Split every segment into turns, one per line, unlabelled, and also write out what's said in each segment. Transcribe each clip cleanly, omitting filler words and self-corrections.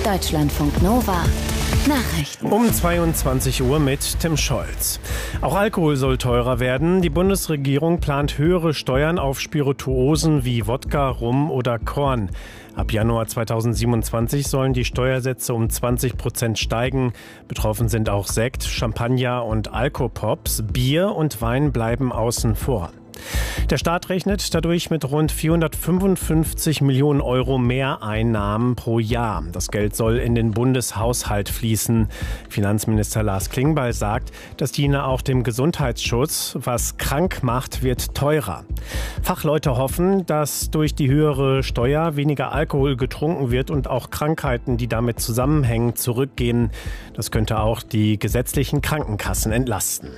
Deutschlandfunk Nova. Nachrichten.
Um 22 Uhr mit Tim Scholz. Auch Alkohol soll teurer werden. Die Bundesregierung plant höhere Steuern auf Spirituosen wie Wodka, Rum oder Korn. Ab Januar 2027 sollen die Steuersätze um 20% steigen. Betroffen sind auch Sekt, Champagner und Alkopops. Bier und Wein bleiben außen vor. Der Staat rechnet dadurch mit rund 455 Millionen Euro mehr Einnahmen pro Jahr. Das Geld soll in den Bundeshaushalt fließen. Finanzminister Lars Klingbeil sagt, das diene auch dem Gesundheitsschutz. Was krank macht, wird teurer. Fachleute hoffen, dass durch die höhere Steuer weniger Alkohol getrunken wird und auch Krankheiten, die damit zusammenhängen, zurückgehen. Das könnte auch die gesetzlichen Krankenkassen entlasten.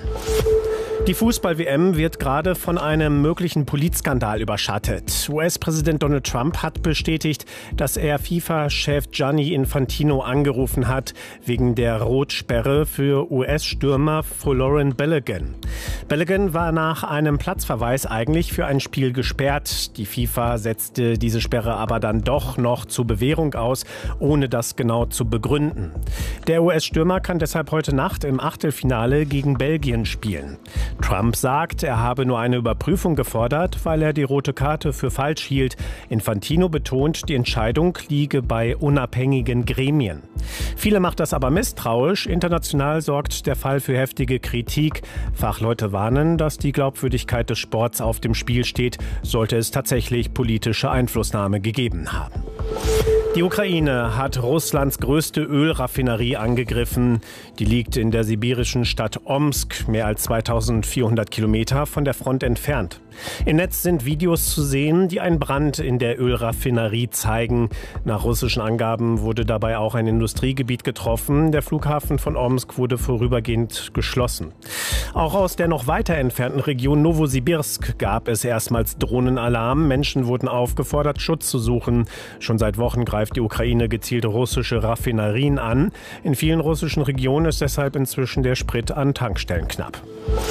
Die Fußball-WM wird gerade von einem möglichen Politskandal überschattet. US-Präsident Donald Trump hat bestätigt, dass er FIFA-Chef Gianni Infantino angerufen hat wegen der Rotsperre für US-Stürmer Folarin Balogun. Balogun war nach einem Platzverweis eigentlich für ein Spiel gesperrt. Die FIFA setzte diese Sperre aber dann doch noch zur Bewährung aus, ohne das genau zu begründen. Der US-Stürmer kann deshalb heute Nacht im Achtelfinale gegen Belgien spielen. Trump sagt, er habe nur eine Überprüfung gefordert, weil er die rote Karte für falsch hielt. Infantino betont, die Entscheidung liege bei unabhängigen Gremien. Viele macht das aber misstrauisch. International sorgt der Fall für heftige Kritik. Fachleute warnen, dass die Glaubwürdigkeit des Sports auf dem Spiel steht, sollte es tatsächlich politische Einflussnahme gegeben haben. Die Ukraine hat Russlands größte Ölraffinerie angegriffen. Die liegt in der sibirischen Stadt Omsk, mehr als 2400 Kilometer von der Front entfernt. Im Netz sind Videos zu sehen, die einen Brand in der Ölraffinerie zeigen. Nach russischen Angaben wurde dabei auch ein Industriegebiet getroffen. Der Flughafen von Omsk wurde vorübergehend geschlossen. Auch aus der noch weiter entfernten Region Nowosibirsk gab es erstmals Drohnenalarm. Menschen wurden aufgefordert, Schutz zu suchen. Schon seit Wochen greift die Ukraine gezielt russische Raffinerien an. In vielen russischen Regionen ist deshalb inzwischen der Sprit an Tankstellen knapp.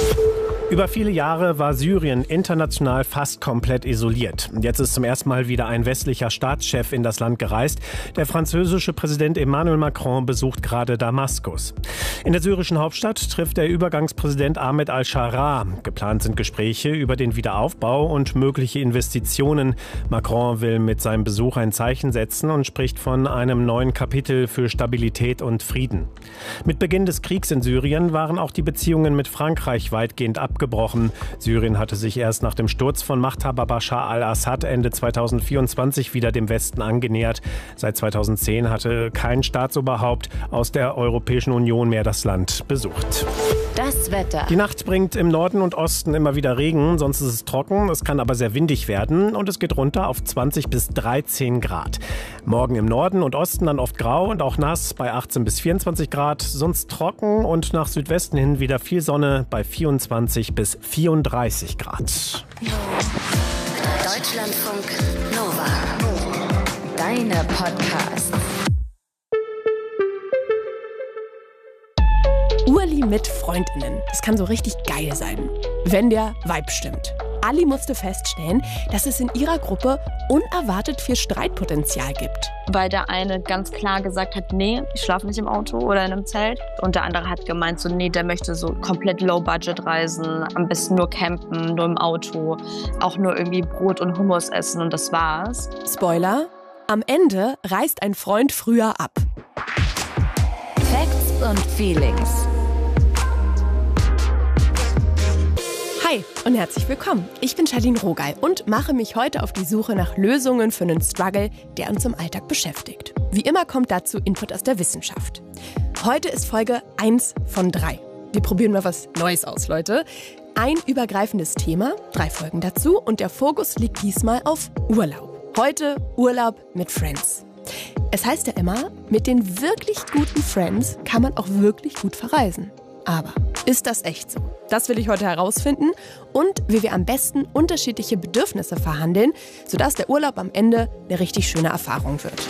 Über viele Jahre war Syrien international fast komplett isoliert. Jetzt ist zum ersten Mal wieder ein westlicher Staatschef in das Land gereist. Der französische Präsident Emmanuel Macron besucht gerade Damaskus. In der syrischen Hauptstadt trifft der Übergangspräsident Ahmed al-Sharaa. Geplant sind Gespräche über den Wiederaufbau und mögliche Investitionen. Macron will mit seinem Besuch ein Zeichen setzen und spricht von einem neuen Kapitel für Stabilität und Frieden. Mit Beginn des Kriegs in Syrien waren auch die Beziehungen mit Frankreich weitgehend abgebrochen. Syrien hatte sich erst nach dem Sturz von Machthaber Bashar al-Assad Ende 2024 wieder dem Westen angenähert. Seit 2010 hatte kein Staatsoberhaupt aus der Europäischen Union mehr das Land besucht.
Das Wetter.
Die Nacht bringt im Norden und Osten immer wieder Regen, sonst ist es trocken. Es kann aber sehr windig werden und es geht runter auf 20 bis 13 Grad. Morgen im Norden und Osten dann oft grau und auch nass bei 18 bis 24 Grad. Sonst trocken und nach Südwesten hin wieder viel Sonne bei 24 bis 34 Grad.
Deutschlandfunk Nova. Deine Podcasts.
Urli mit FreundInnen. Das kann so richtig geil sein, wenn der Vibe stimmt. Ali musste feststellen, dass es in ihrer Gruppe unerwartet viel Streitpotenzial gibt.
Weil der eine ganz klar gesagt hat, nee, ich schlafe nicht im Auto oder in einem Zelt. Und der andere hat gemeint, so nee, der möchte so komplett Low-Budget reisen, am besten nur campen, nur im Auto, auch nur irgendwie Brot und Hummus essen und das war's.
Spoiler, am Ende reist ein Freund früher ab.
Facts und Feelings.
Hi und herzlich willkommen. Ich bin Charlene Rogal und mache mich heute auf die Suche nach Lösungen für einen Struggle, der uns im Alltag beschäftigt. Wie immer kommt dazu Input aus der Wissenschaft. Heute ist Folge 1 von 3. Wir probieren mal was Neues aus, Leute. Ein übergreifendes Thema, 3 Folgen dazu und der Fokus liegt diesmal auf Urlaub. Heute Urlaub mit Friends. Es heißt ja immer, mit den wirklich guten Friends kann man auch wirklich gut verreisen. Aber ist das echt so? Das will ich heute herausfinden und wie wir am besten unterschiedliche Bedürfnisse verhandeln, sodass der Urlaub am Ende eine richtig schöne Erfahrung wird.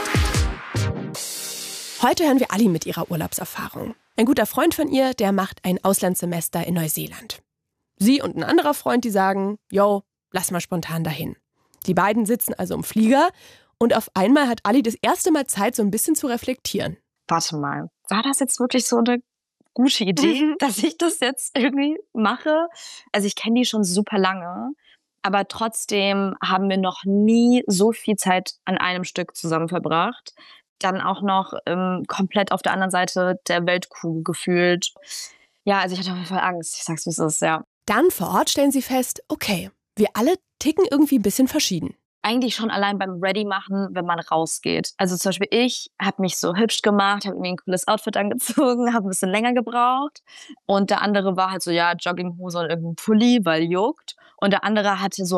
Heute hören wir Ali mit ihrer Urlaubserfahrung. Ein guter Freund von ihr, der macht ein Auslandssemester in Neuseeland. Sie und ein anderer Freund, die sagen, yo, lass mal spontan dahin. Die beiden sitzen also im Flieger Und auf einmal hat Ali das erste Mal Zeit, so ein bisschen zu reflektieren.
Warte mal, war das jetzt wirklich so eine gute Idee, dass ich das jetzt irgendwie mache? Also ich kenne die schon super lange, aber trotzdem haben wir noch nie so viel Zeit an einem Stück zusammen verbracht. Dann auch noch komplett auf der anderen Seite der Weltkugel gefühlt. Ja, also ich hatte auf jeden Fall Angst. Ich sag's, wie es ist, ja.
Dann vor Ort stellen sie fest, okay, wir alle ticken irgendwie ein bisschen verschieden.
Eigentlich schon allein beim Ready-Machen, wenn man rausgeht. Also zum Beispiel ich habe mich so hübsch gemacht, habe mir ein cooles Outfit angezogen, habe ein bisschen länger gebraucht. Und der andere war halt so, ja, Jogginghose und irgendein Pulli, weil juckt. Und der andere hatte so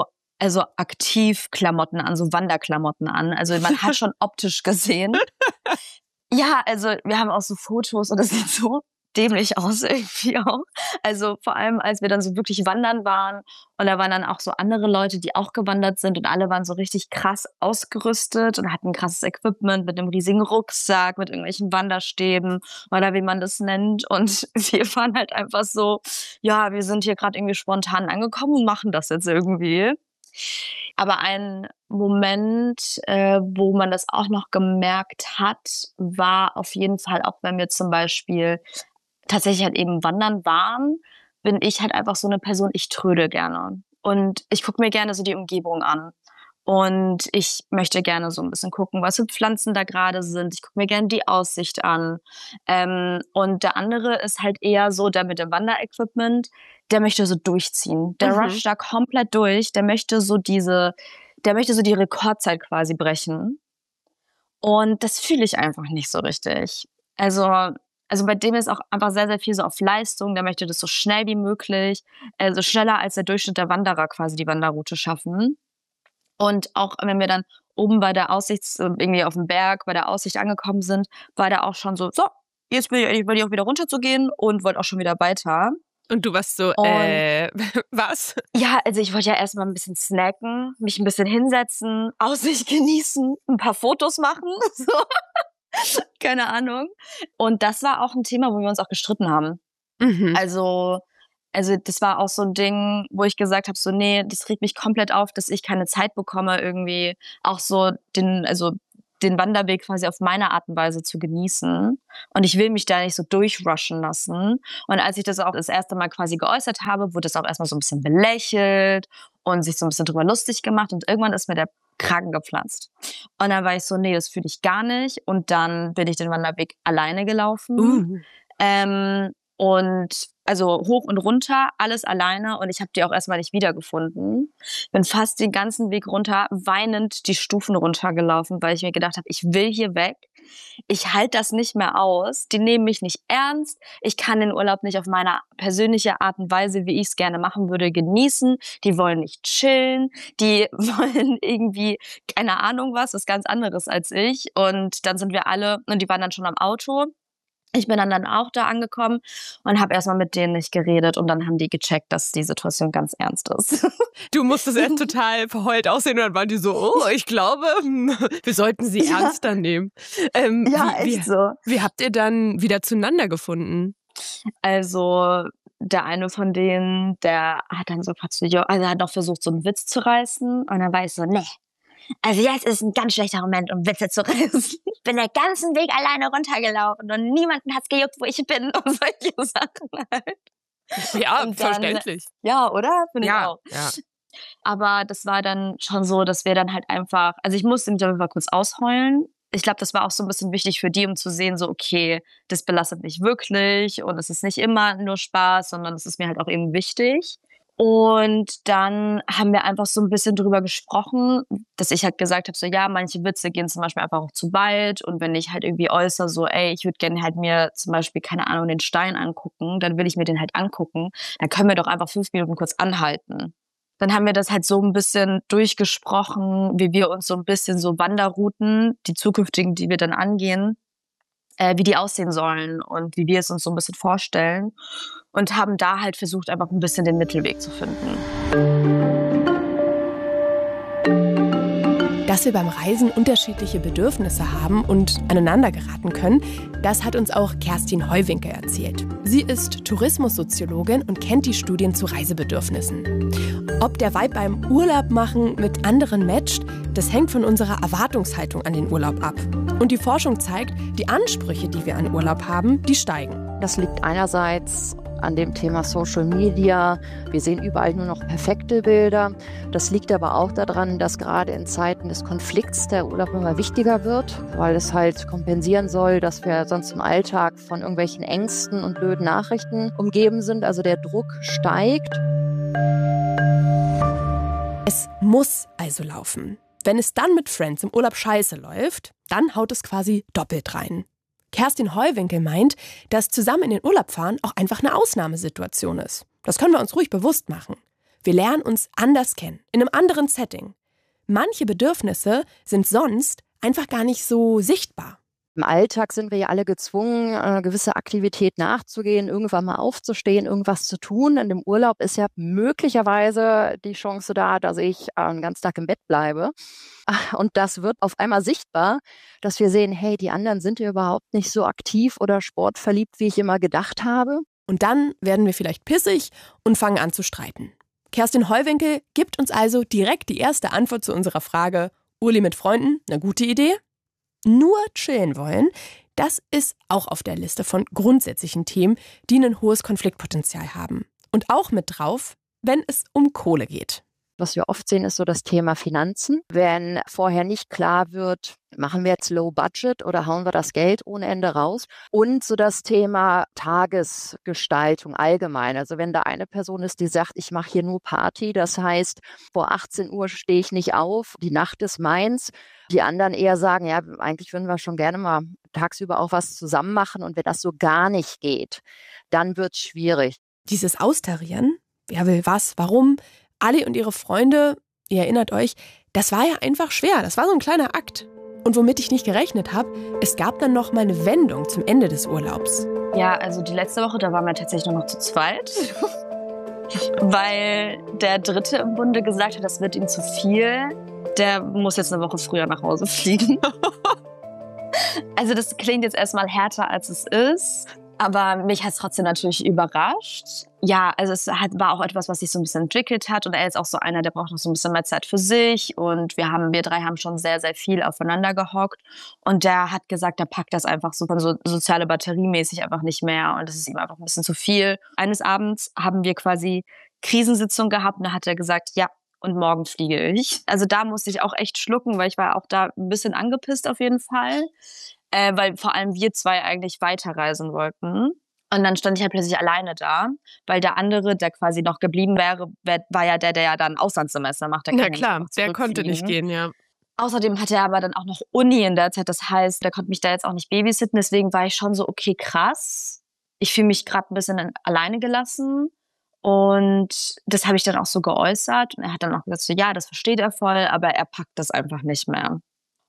aktiv Klamotten an, so Wanderklamotten an. Also man hat schon optisch gesehen. Ja, also wir haben auch so Fotos und das sieht so dämlich aus irgendwie auch. Also vor allem, als wir dann so wirklich wandern waren und da waren dann auch so andere Leute, die auch gewandert sind und alle waren so richtig krass ausgerüstet und hatten krasses Equipment mit einem riesigen Rucksack, mit irgendwelchen Wanderstäben oder wie man das nennt. Und wir waren halt einfach so, ja, wir sind hier gerade irgendwie spontan angekommen und machen das jetzt irgendwie. Aber ein Moment, wo man das auch noch gemerkt hat, war auf jeden Fall auch, wenn wir zum Beispiel tatsächlich halt eben wandern waren, bin ich halt einfach so eine Person, ich trödel gerne. Und ich gucke mir gerne so die Umgebung an. Und ich möchte gerne so ein bisschen gucken, was für Pflanzen da gerade sind. Ich gucke mir gerne die Aussicht an. Und der andere ist halt eher so, der mit dem Wanderequipment, der möchte so durchziehen. Der rusht da komplett durch. Der möchte so die Rekordzeit quasi brechen. Und das fühle ich einfach nicht so richtig. Also bei dem ist auch einfach sehr, sehr viel so auf Leistung. Der möchte das so schnell wie möglich, also schneller als der Durchschnitt der Wanderer quasi die Wanderroute schaffen. Und auch wenn wir dann oben bei der Aussicht, irgendwie auf dem Berg, bei der Aussicht angekommen sind, war der auch schon so, jetzt bin ich auch wieder runterzugehen und wollte auch schon wieder weiter.
Und du warst so, was?
Ja, also ich wollte ja erstmal ein bisschen snacken, mich ein bisschen hinsetzen, Aussicht genießen, ein paar Fotos machen, so. Keine Ahnung. Und das war auch ein Thema, wo wir uns auch gestritten haben. Also das war auch so ein Ding, wo ich gesagt habe, so nee, das regt mich komplett auf, dass ich keine Zeit bekomme, irgendwie auch so den Wanderweg quasi auf meine Art und Weise zu genießen. Und ich will mich da nicht so durchrushen lassen. Und als ich das auch das erste Mal quasi geäußert habe, wurde das auch erstmal so ein bisschen belächelt und sich so ein bisschen drüber lustig gemacht. Und irgendwann ist mir der Kragen gepflanzt. Und dann war ich so, nee, das fühle ich gar nicht. Und dann bin ich den Wanderweg alleine gelaufen. Und also hoch und runter, alles alleine. Und ich habe die auch erstmal nicht wiedergefunden. Bin fast den ganzen Weg runter, weinend die Stufen runtergelaufen, weil ich mir gedacht habe, ich will hier weg. Ich halte das nicht mehr aus. Die nehmen mich nicht ernst. Ich kann den Urlaub nicht auf meine persönliche Art und Weise, wie ich es gerne machen würde, genießen. Die wollen nicht chillen. Die wollen irgendwie, keine Ahnung was ganz anderes als ich. Und dann sind wir alle, und die waren dann schon am Auto. Ich bin dann auch da angekommen und habe erstmal mit denen nicht geredet und dann haben die gecheckt, dass die Situation ganz ernst ist.
Du musstest erst total verheult aussehen und dann waren die so, oh, ich glaube, wir sollten sie ernster nehmen.
Echt so.
Wie habt ihr dann wieder zueinander gefunden?
Also der eine von denen, der hat dann so er hat noch versucht, so einen Witz zu reißen und dann war ich so, nee. Also jetzt ist ein ganz schlechter Moment, um Witze zu reißen. Ich bin den ganzen Weg alleine runtergelaufen und niemanden hat's gejuckt, wo ich bin und solche Sachen halt.
Ja,
und
verständlich.
Ja, oder? Finde ich auch.
Ja.
Aber das war dann schon so, dass wir dann halt einfach, also ich musste mich auf jeden Fall kurz ausheulen. Ich glaube, das war auch so ein bisschen wichtig für die, um zu sehen, so okay, das belastet mich wirklich und es ist nicht immer nur Spaß, sondern es ist mir halt auch eben wichtig. Und dann haben wir einfach so ein bisschen drüber gesprochen, dass ich halt gesagt habe, so ja, manche Witze gehen zum Beispiel einfach auch zu weit. Und wenn ich halt irgendwie äußere, so ey, ich würde gerne halt mir zum Beispiel, keine Ahnung, den Stein angucken, dann will ich mir den halt angucken. Dann können wir doch einfach 5 Minuten kurz anhalten. Dann haben wir das halt so ein bisschen durchgesprochen, wie wir uns so ein bisschen so Wanderrouten, die zukünftigen, die wir dann angehen, wie die aussehen sollen und wie wir es uns so ein bisschen vorstellen und haben da halt versucht, einfach ein bisschen den Mittelweg zu finden.
Dass wir beim Reisen unterschiedliche Bedürfnisse haben und aneinander geraten können, das hat uns auch Kerstin Heuwinkel erzählt. Sie ist Tourismussoziologin und kennt die Studien zu Reisebedürfnissen. Ob der Vibe beim Urlaub machen mit anderen matcht, das hängt von unserer Erwartungshaltung an den Urlaub ab. Und die Forschung zeigt, die Ansprüche, die wir an Urlaub haben, die steigen.
Das liegt einerseits an dem Thema Social Media. Wir sehen überall nur noch perfekte Bilder. Das liegt aber auch daran, dass gerade in Zeiten des Konflikts der Urlaub immer wichtiger wird, weil es halt kompensieren soll, dass wir sonst im Alltag von irgendwelchen Ängsten und blöden Nachrichten umgeben sind. Also der Druck steigt.
Es muss also laufen. Wenn es dann mit Friends im Urlaub scheiße läuft, dann haut es quasi doppelt rein. Kerstin Heuwinkel meint, dass zusammen in den Urlaub fahren auch einfach eine Ausnahmesituation ist. Das können wir uns ruhig bewusst machen. Wir lernen uns anders kennen, in einem anderen Setting. Manche Bedürfnisse sind sonst einfach gar nicht so sichtbar.
Im Alltag sind wir ja alle gezwungen, einer gewissen Aktivität nachzugehen, irgendwann mal aufzustehen, irgendwas zu tun. In dem Urlaub ist ja möglicherweise die Chance da, dass ich einen ganzen Tag im Bett bleibe. Und das wird auf einmal sichtbar, dass wir sehen, hey, die anderen sind ja überhaupt nicht so aktiv oder sportverliebt, wie ich immer gedacht habe.
Und dann werden wir vielleicht pissig und fangen an zu streiten. Kerstin Heuwinkel gibt uns also direkt die erste Antwort zu unserer Frage: Urlaub mit Freunden, eine gute Idee? Nur chillen wollen, das ist auch auf der Liste von grundsätzlichen Themen, die ein hohes Konfliktpotenzial haben. Und auch mit drauf, wenn es um Kohle geht.
Was wir oft sehen, ist so das Thema Finanzen. Wenn vorher nicht klar wird, machen wir jetzt Low Budget oder hauen wir das Geld ohne Ende raus? Und so das Thema Tagesgestaltung allgemein. Also wenn da eine Person ist, die sagt, ich mache hier nur Party, das heißt, vor 18 Uhr stehe ich nicht auf, die Nacht ist meins. Die anderen eher sagen, ja, eigentlich würden wir schon gerne mal tagsüber auch was zusammen machen. Und wenn das so gar nicht geht, dann wird es schwierig.
Dieses Austarieren, wer will was, warum? Ali und ihre Freunde, ihr erinnert euch, das war ja einfach schwer. Das war so ein kleiner Akt. Und womit ich nicht gerechnet habe, es gab dann noch mal eine Wendung zum Ende des Urlaubs.
Ja, also die letzte Woche, da waren wir tatsächlich nur noch zu zweit. Weil der Dritte im Bunde gesagt hat, das wird ihm zu viel. Der muss jetzt eine Woche früher nach Hause fliegen. Also das klingt jetzt erstmal härter, als es ist. Aber mich hat es trotzdem natürlich überrascht. Ja, also es war auch etwas, was sich so ein bisschen entwickelt hat. Und er ist auch so einer, der braucht noch so ein bisschen mehr Zeit für sich. Und wir drei haben schon sehr, sehr viel aufeinander gehockt. Und der hat gesagt, der packt das einfach so von so soziale Batteriemäßig einfach nicht mehr. Und das ist ihm einfach ein bisschen zu viel. Eines Abends haben wir quasi Krisensitzung gehabt. Und da hat er gesagt, ja, und morgen fliege ich. Also da musste ich auch echt schlucken, weil ich war auch da ein bisschen angepisst auf jeden Fall. Weil vor allem wir zwei eigentlich weiterreisen wollten. Und dann stand ich halt plötzlich alleine da, weil der andere, der quasi noch geblieben wäre, war ja der ja dann Auslandssemester macht.
Na klar, der konnte nicht gehen, ja.
Außerdem hatte er aber dann auch noch Uni in der Zeit. Das heißt, der konnte mich da jetzt auch nicht babysitten. Deswegen war ich schon so, okay, krass. Ich fühle mich gerade ein bisschen alleine gelassen. Und das habe ich dann auch so geäußert. Und er hat dann auch gesagt, so, ja, das versteht er voll, aber er packt das einfach nicht mehr.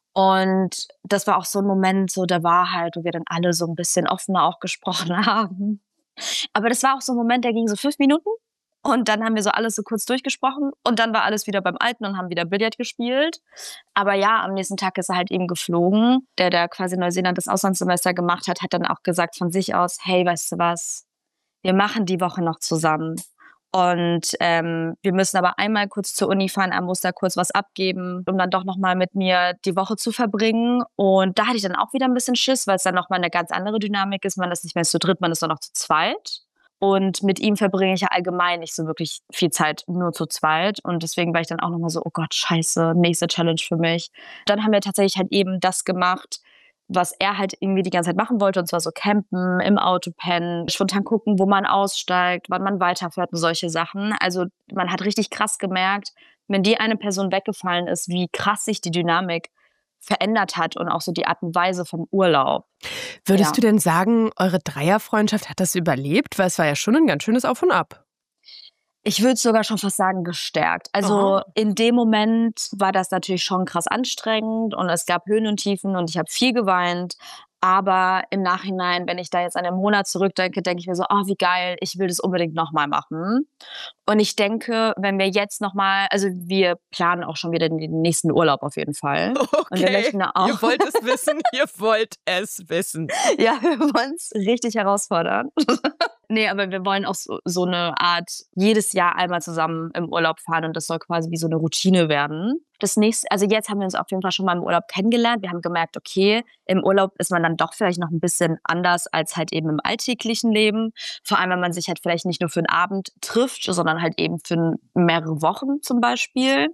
Und das war auch so ein Moment, so da war halt, wo wir dann alle so ein bisschen offener auch gesprochen haben. Aber das war auch so ein Moment, der ging so 5 Minuten. Und dann haben wir so alles so kurz durchgesprochen. Und dann war alles wieder beim Alten und haben wieder Billard gespielt. Aber ja, am nächsten Tag ist er halt eben geflogen. Der quasi Neuseeland das Auslandssemester gemacht hat, hat dann auch gesagt von sich aus, hey, weißt du was, wir machen die Woche noch zusammen. Und wir müssen aber einmal kurz zur Uni fahren, er muss da kurz was abgeben, um dann doch nochmal mit mir die Woche zu verbringen. Und da hatte ich dann auch wieder ein bisschen Schiss, weil es dann nochmal eine ganz andere Dynamik ist. Man ist nicht mehr zu dritt, man ist nur noch zu zweit. Und mit ihm verbringe ich ja allgemein nicht so wirklich viel Zeit nur zu zweit. Und deswegen war ich dann auch nochmal so, oh Gott, scheiße, nächste Challenge für mich. Dann haben wir tatsächlich halt eben das gemacht, was er halt irgendwie die ganze Zeit machen wollte, und zwar so campen, im Auto pennen, spontan gucken, wo man aussteigt, wann man weiterfährt und solche Sachen. Also man hat richtig krass gemerkt, wenn die eine Person weggefallen ist, wie krass sich die Dynamik verändert hat und auch so die Art und Weise vom Urlaub.
Würdest du denn sagen, eure Dreierfreundschaft hat das überlebt? Weil es war ja schon ein ganz schönes Auf und Ab.
Ich würde sogar schon fast sagen, gestärkt. Also in dem Moment war das natürlich schon krass anstrengend und es gab Höhen und Tiefen und ich habe viel geweint. Aber im Nachhinein, wenn ich da jetzt an den Monat zurückdenke, denke ich mir so, oh, wie geil, ich will das unbedingt nochmal machen. Und ich denke, wenn wir jetzt nochmal, also wir planen auch schon wieder den nächsten Urlaub auf jeden Fall.
Okay,
und wir möchten auch
ihr wollt es wissen, ihr wollt es wissen.
Ja, wir wollen es richtig herausfordern. Nee, aber wir wollen auch so eine Art jedes Jahr einmal zusammen im Urlaub fahren und das soll quasi wie so eine Routine werden. Das nächste, also jetzt haben wir uns auf jeden Fall schon mal im Urlaub kennengelernt. Wir haben gemerkt, okay, im Urlaub ist man dann doch vielleicht noch ein bisschen anders als halt eben im alltäglichen Leben. Vor allem, wenn man sich halt vielleicht nicht nur für einen Abend trifft, sondern halt eben für mehrere Wochen zum Beispiel.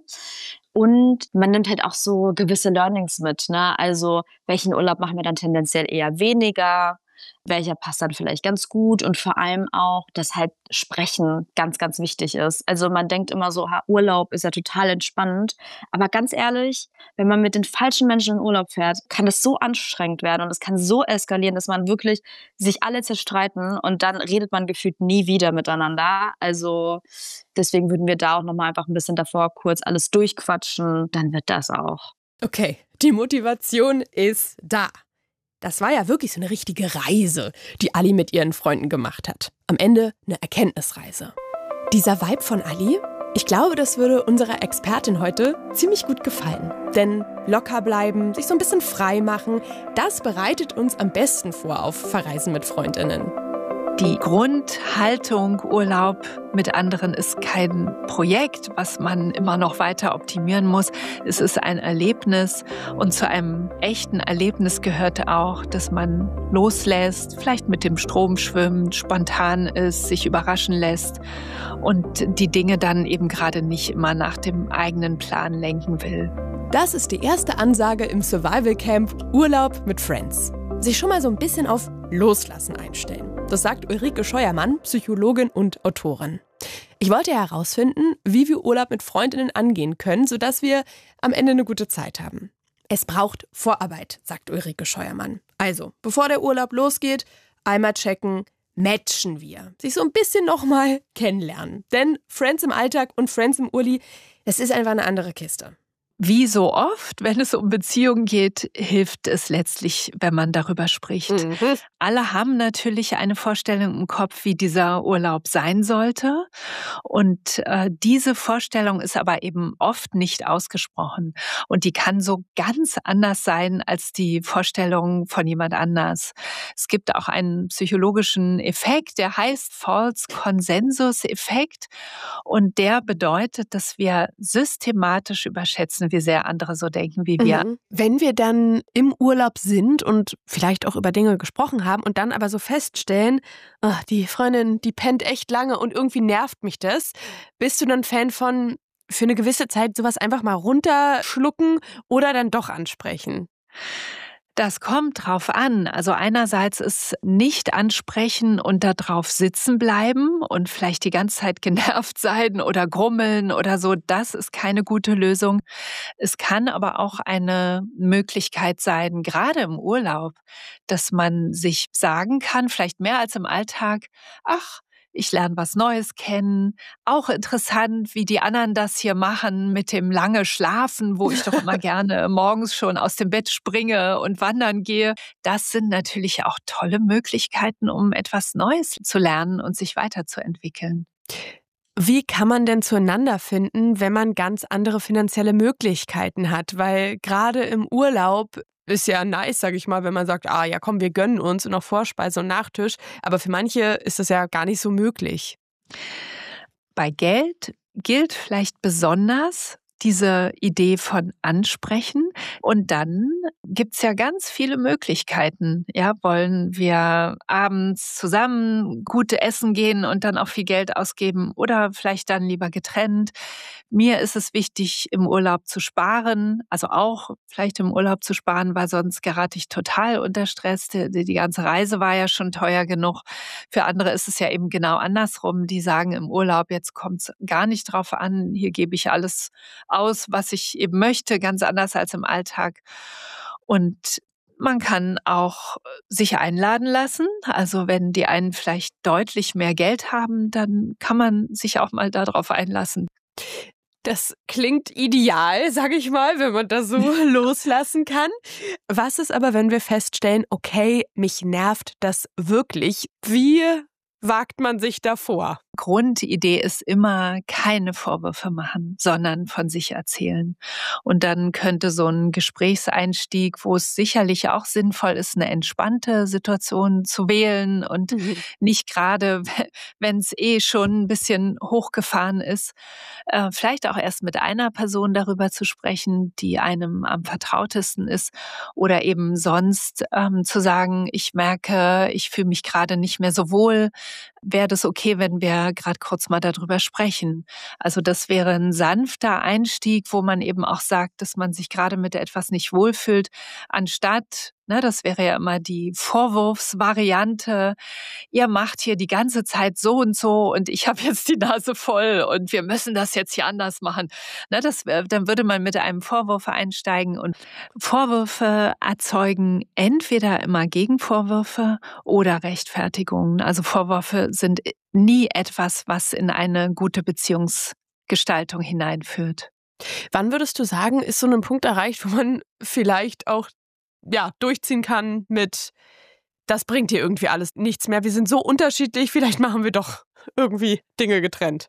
Und man nimmt halt auch so gewisse Learnings mit, ne? Also welchen Urlaub machen wir dann tendenziell eher weniger? Welcher passt dann vielleicht ganz gut und vor allem auch, dass halt Sprechen ganz, ganz wichtig ist. Also man denkt immer so, Urlaub ist ja total entspannend, aber ganz ehrlich, wenn man mit den falschen Menschen in Urlaub fährt, kann das so anstrengend werden und es kann so eskalieren, dass man wirklich sich alle zerstreiten und dann redet man gefühlt nie wieder miteinander. Also deswegen würden wir da auch nochmal einfach ein bisschen davor kurz alles durchquatschen, dann wird das auch.
Okay, die Motivation ist da. Das war ja wirklich so eine richtige Reise, die Ali mit ihren Freunden gemacht hat. Am Ende eine Erkenntnisreise. Dieser Vibe von Ali, ich glaube, das würde unserer Expertin heute ziemlich gut gefallen. Denn locker bleiben, sich so ein bisschen frei machen, das bereitet uns am besten vor auf Verreisen mit Freundinnen.
Die Grundhaltung Urlaub mit anderen ist kein Projekt, was man immer noch weiter optimieren muss. Es ist ein Erlebnis und zu einem echten Erlebnis gehört auch, dass man loslässt, vielleicht mit dem Strom schwimmt, spontan ist, sich überraschen lässt und die Dinge dann eben gerade nicht immer nach dem eigenen Plan lenken will.
Das ist die erste Ansage im Survival Camp Urlaub mit Friends. Sich schon mal so ein bisschen auf Loslassen einstellen. Das sagt Ulrike Scheuermann, Psychologin und Autorin. Ich wollte herausfinden, wie wir Urlaub mit Freundinnen angehen können, sodass wir am Ende eine gute Zeit haben. Es braucht Vorarbeit, sagt Ulrike Scheuermann. Also, bevor der Urlaub losgeht, einmal checken, matchen wir. Sich so ein bisschen nochmal kennenlernen. Denn Friends im Alltag und Friends im Urli, das ist einfach eine andere Kiste.
Wie so oft, wenn es um Beziehungen geht, hilft es letztlich, wenn man darüber spricht. Alle haben natürlich eine Vorstellung im Kopf, wie dieser Urlaub sein sollte. Und diese Vorstellung ist aber eben oft nicht ausgesprochen. Und die kann so ganz anders sein als die Vorstellung von jemand anders. Es gibt auch einen psychologischen Effekt, der heißt False Consensus Effekt. Und der bedeutet, dass wir systematisch überschätzen, wie sehr andere so denken wie wir.
Wenn wir dann im Urlaub sind und vielleicht auch über Dinge gesprochen haben und dann aber so feststellen, oh, die Freundin, die pennt echt lange und irgendwie nervt mich das, bist du dann Fan von für eine gewisse Zeit sowas einfach mal runterschlucken oder dann doch ansprechen?
Das kommt drauf an. Also einerseits ist nicht ansprechen und da drauf sitzen bleiben und vielleicht die ganze Zeit genervt sein oder grummeln oder so. Das ist keine gute Lösung. Es kann aber auch eine Möglichkeit sein, gerade im Urlaub, dass man sich sagen kann, vielleicht mehr als im Alltag, ach, ich lerne was Neues kennen. Auch interessant, wie die anderen das hier machen mit dem lange Schlafen, wo ich doch immer gerne morgens schon aus dem Bett springe und wandern gehe. Das sind natürlich auch tolle Möglichkeiten, um etwas Neues zu lernen und sich weiterzuentwickeln.
Wie kann man denn zueinander finden, wenn man ganz andere finanzielle Möglichkeiten hat? Weil gerade im Urlaub ist ja nice, sag ich mal, wenn man sagt, ja komm, wir gönnen uns und noch Vorspeise und Nachtisch. Aber für manche ist das ja gar nicht so möglich.
Bei Geld gilt vielleicht besonders diese Idee von Ansprechen. Und dann gibt's ja ganz viele Möglichkeiten. Ja, wollen wir abends zusammen gut essen gehen und dann auch viel Geld ausgeben oder vielleicht dann lieber getrennt? Mir ist es wichtig, im Urlaub zu sparen, also auch vielleicht im Urlaub zu sparen, weil sonst gerate ich total unter Stress. Die ganze Reise war ja schon teuer genug. Für andere ist es ja eben genau andersrum. Die sagen im Urlaub, jetzt kommt's gar nicht drauf an, hier gebe ich alles aus, was ich eben möchte, ganz anders als im Alltag. Und man kann auch sich einladen lassen. Also wenn die einen vielleicht deutlich mehr Geld haben, dann kann man sich auch mal darauf einlassen.
Das klingt ideal, sage ich mal, wenn man das so loslassen kann. Was ist aber, wenn wir feststellen, okay, mich nervt das wirklich? Wie wagt man sich davor?
Grundidee ist immer keine Vorwürfe machen, sondern von sich erzählen. Und dann könnte so ein Gesprächseinstieg, wo es sicherlich auch sinnvoll ist, eine entspannte Situation zu wählen und nicht gerade, wenn es schon ein bisschen hochgefahren ist, vielleicht auch erst mit einer Person darüber zu sprechen, die einem am vertrautesten ist, oder eben sonst zu sagen, ich merke, ich fühle mich gerade nicht mehr so wohl. Wäre das okay, wenn wir gerade kurz mal darüber sprechen? Also das wäre ein sanfter Einstieg, wo man eben auch sagt, dass man sich gerade mit etwas nicht wohlfühlt, anstatt, das wäre ja immer die Vorwurfsvariante, ihr macht hier die ganze Zeit so und ich habe jetzt die Nase voll und wir müssen das jetzt hier anders machen. Dann würde man mit einem Vorwurf einsteigen, und Vorwürfe erzeugen entweder immer Gegenvorwürfe oder Rechtfertigungen. Also Vorwürfe sind nie etwas, was in eine gute Beziehungsgestaltung hineinführt.
Wann würdest du sagen, ist so ein Punkt erreicht, wo man vielleicht auch durchziehen kann mit, das bringt hier irgendwie alles nichts mehr, wir sind so unterschiedlich, vielleicht machen wir doch irgendwie Dinge getrennt?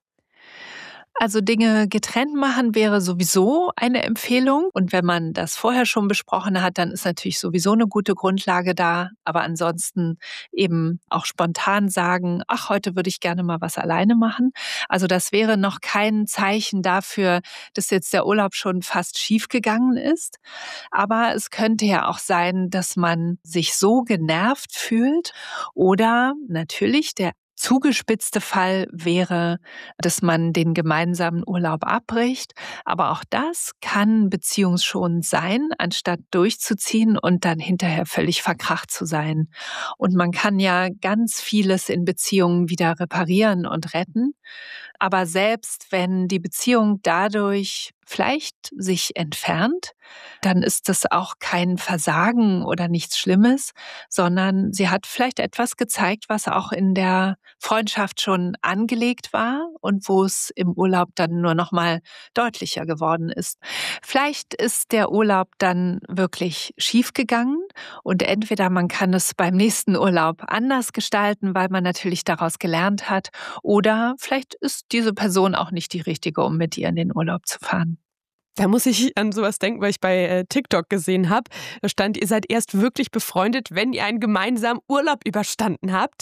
Also Dinge getrennt machen wäre sowieso eine Empfehlung. Und wenn man das vorher schon besprochen hat, dann ist natürlich sowieso eine gute Grundlage da. Aber ansonsten eben auch spontan sagen, ach, heute würde ich gerne mal was alleine machen. Also das wäre noch kein Zeichen dafür, dass jetzt der Urlaub schon fast schief gegangen ist. Aber es könnte ja auch sein, dass man sich so genervt fühlt, oder natürlich der zugespitzte Fall wäre, dass man den gemeinsamen Urlaub abbricht. Aber auch das kann beziehungsschonend sein, anstatt durchzuziehen und dann hinterher völlig verkracht zu sein. Und man kann ja ganz vieles in Beziehungen wieder reparieren und retten. Aber selbst wenn die Beziehung dadurch vielleicht sich entfernt, dann ist das auch kein Versagen oder nichts Schlimmes, sondern sie hat vielleicht etwas gezeigt, was auch in der Freundschaft schon angelegt war und wo es im Urlaub dann nur noch mal deutlicher geworden ist. Vielleicht ist der Urlaub dann wirklich schief gegangen, und entweder man kann es beim nächsten Urlaub anders gestalten, weil man natürlich daraus gelernt hat, oder vielleicht ist diese Person auch nicht die richtige, um mit ihr in den Urlaub zu fahren.
Da muss ich an sowas denken, weil ich bei TikTok gesehen habe. Da stand, ihr seid erst wirklich befreundet, wenn ihr einen gemeinsamen Urlaub überstanden habt.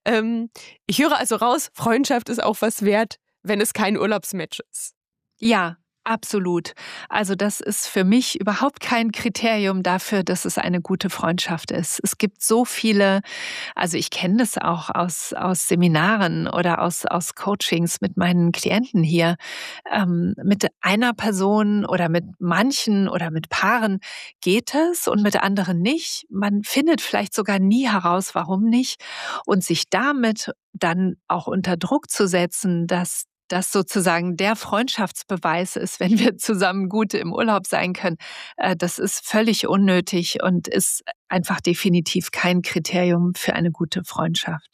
Ich höre also raus, Freundschaft ist auch was wert, wenn es kein Urlaubsmatch ist.
Ja, absolut. Also das ist für mich überhaupt kein Kriterium dafür, dass es eine gute Freundschaft ist. Es gibt so viele, also ich kenne das auch aus Seminaren oder aus Coachings mit meinen Klienten hier. Mit einer Person oder mit manchen oder mit Paaren geht es und mit anderen nicht. Man findet vielleicht sogar nie heraus, warum nicht. Und sich damit dann auch unter Druck zu setzen, dass das sozusagen der Freundschaftsbeweis ist, wenn wir zusammen gut im Urlaub sein können, das ist völlig unnötig und ist einfach definitiv kein Kriterium für eine gute Freundschaft.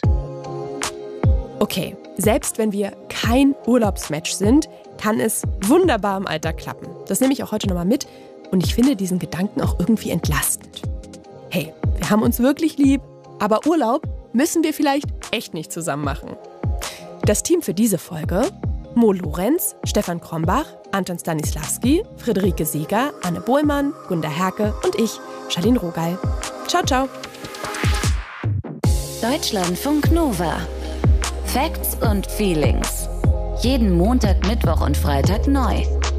Okay, selbst wenn wir kein Urlaubsmatch sind, kann es wunderbar im Alltag klappen. Das nehme ich auch heute nochmal mit, und ich finde diesen Gedanken auch irgendwie entlastend. Hey, wir haben uns wirklich lieb, aber Urlaub müssen wir vielleicht echt nicht zusammen machen. Das Team für diese Folge: Mo Lorenz, Stefan Krombach, Anton Stanislawski, Friederike Seeger, Anne Bohlmann, Gunda Herke und ich, Charlene Rogal. Ciao, ciao.
Deutschlandfunk Nova. Facts und Feelings. Jeden Montag, Mittwoch und Freitag neu.